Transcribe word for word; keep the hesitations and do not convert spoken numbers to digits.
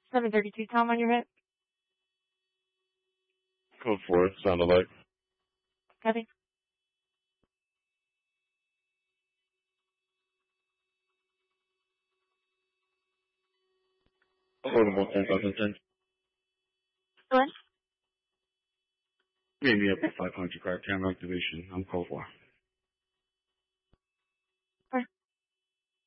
seven thirty-two, Tom, on your hip. Code four, sound alike. Copy. Affordable ten thousand ten. What? Maybe up to five hundred card camera activation. I'm code four.